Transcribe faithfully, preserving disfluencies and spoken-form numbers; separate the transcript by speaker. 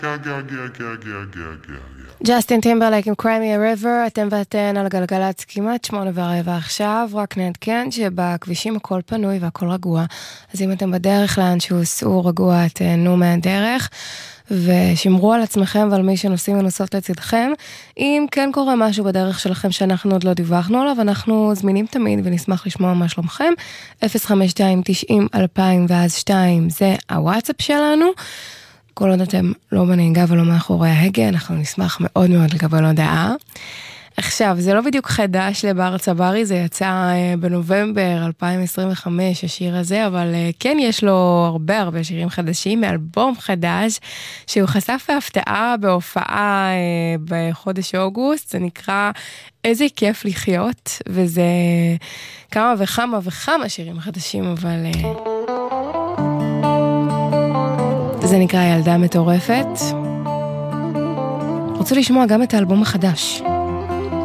Speaker 1: ג'סטין טימברלייק עם Cry Me a River, אתם ואתן על גלגלצ כמעט שמונה ורבע עכשיו, רק נעדכן שבכבישים הכל פנוי והכל רגוע, אז אם אתם בדרך לאן שהוא סעו רגוע, תהנו מהדרך, ושמרו על עצמכם ועל מי שנוסעים ונוסעות לצדכם. אם כן קורה משהו בדרך שלכם שאנחנו עוד לא דיווחנו עליו, אנחנו זמינים תמיד ונשמח לשמוע מה שלומכם. אפס חמש שתיים תשעים אלפיים ואז שתיים זה הוואטסאפ שלנו. כל עוד אתם לא בנהיגה ולא מאחורי ההגה, אנחנו נשמח מאוד מאוד לקבל הודעה. עכשיו, זה לא בדיוק חדש לבר צברי, זה יצא בנובמבר אלפיים עשרים וחמש, השיר הזה, אבל כן יש לו הרבה הרבה שירים חדשים, מאלבום חדש, שהוא חשף בהפתעה בהופעה בחודש אוגוסט, זה נקרא איזה כיף לחיות, וזה כמה וכמה וכמה שירים חדשים, אבל זה נקרא ילדה מטורפת. רוצה לשמוע גם את האלבום החדש.